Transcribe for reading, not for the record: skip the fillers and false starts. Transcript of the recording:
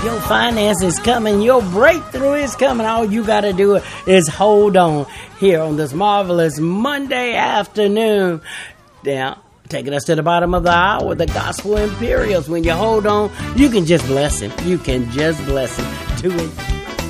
Your finance is coming. Your breakthrough is coming. All you got to do is hold on here on this marvelous Monday afternoon. Now, taking us to the bottom of the hour, the Gospel Imperials. When you hold on, you can just bless him. You can just bless him. Do it.